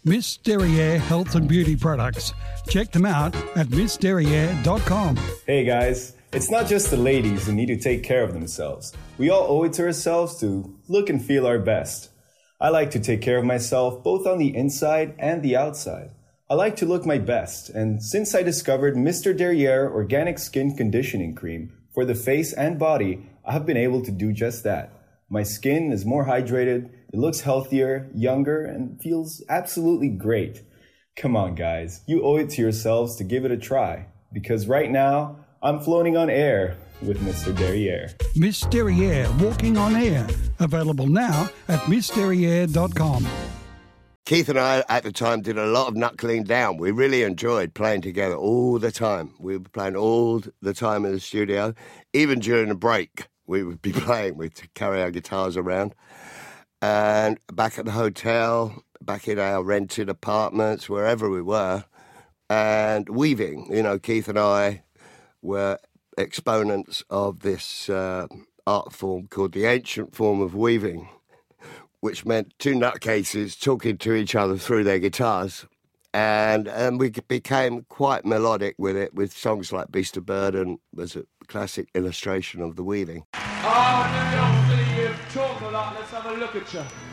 Miss Derriere Health and Beauty Products. Check them out at missderriere.com. Hey guys, it's not just the ladies who need to take care of themselves. We all owe it to ourselves to look and feel our best. I like to take care of myself both on the inside and the outside. I like to look my best, and since I discovered Mr. Derriere Organic Skin Conditioning Cream for the face and body, I have been able to do just that. My skin is more hydrated, it looks healthier, younger, and feels absolutely great. Come on, guys, you owe it to yourselves to give it a try, because right now, I'm floating on air with Mr. Derriere. Miss Derriere Walking on Air. Available now at missderriere.com. Keith and I, at the time, did a lot of knuckling down. We really enjoyed playing together all the time. We were playing all the time in the studio. Even during the break, we would be playing. We'd carry our guitars around. And back at the hotel, back in our rented apartments, wherever we were, and weaving. You know, Keith and I were exponents of this art form called the ancient form of weaving, which meant two nutcases talking to each other through their guitars. And we became quite melodic with it, with songs like Beast of Burden was a classic illustration of the weaving. Oh, no, you talk a lot. Let's have a look at you.